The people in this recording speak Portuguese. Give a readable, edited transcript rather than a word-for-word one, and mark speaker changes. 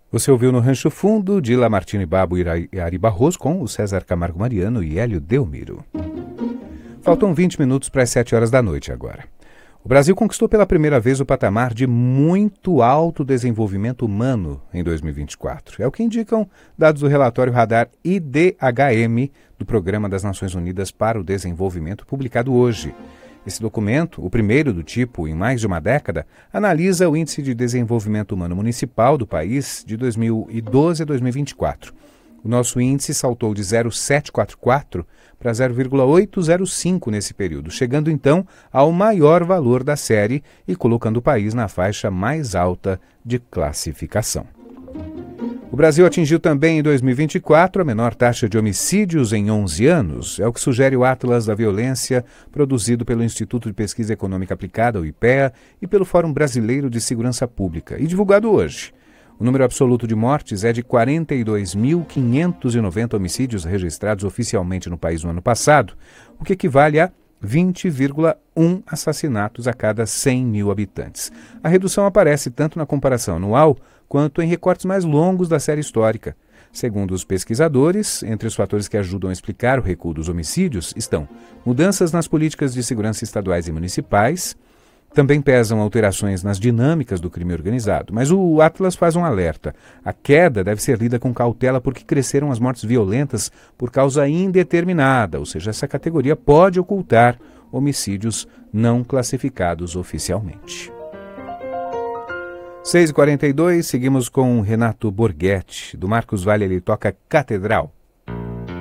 Speaker 1: Você ouviu no Rancho Fundo, de Lamartine Babo e Ari Barroso, com o César Camargo Mariano e Hélio Delmiro. Faltam 20 minutos para as 7 horas da noite agora. O Brasil conquistou pela primeira vez o patamar de muito alto desenvolvimento humano em 2024. É o que indicam dados do relatório Radar IDHM do Programa das Nações Unidas para o Desenvolvimento, publicado hoje. Esse documento, o primeiro do tipo em mais de uma década, analisa o Índice de Desenvolvimento Humano Municipal do país de 2012 a 2024. O nosso índice saltou de 0,744 para 0,805 nesse período, chegando então ao maior valor da série e colocando o país na faixa mais alta de classificação. O Brasil atingiu também em 2024 a menor taxa de homicídios em 11 anos, é o que sugere o Atlas da Violência, produzido pelo Instituto de Pesquisa Econômica Aplicada, o IPEA, e pelo Fórum Brasileiro de Segurança Pública, e divulgado hoje. O número absoluto de mortes é de 42.590 homicídios registrados oficialmente no país no ano passado, o que equivale a 20,1 assassinatos a cada 100 mil habitantes. A redução aparece tanto na comparação anual quanto em recortes mais longos da série histórica. Segundo os pesquisadores, entre os fatores que ajudam a explicar o recuo dos homicídios estão mudanças nas políticas de segurança estaduais e municipais. Também pesam alterações nas dinâmicas do crime organizado, mas o Atlas faz um alerta. A queda deve ser lida com cautela porque cresceram as mortes violentas por causa indeterminada, ou seja, essa categoria pode ocultar homicídios não classificados oficialmente. 6h42, seguimos com Renato Borghetti, do Marcos Valle, ele toca Catedral.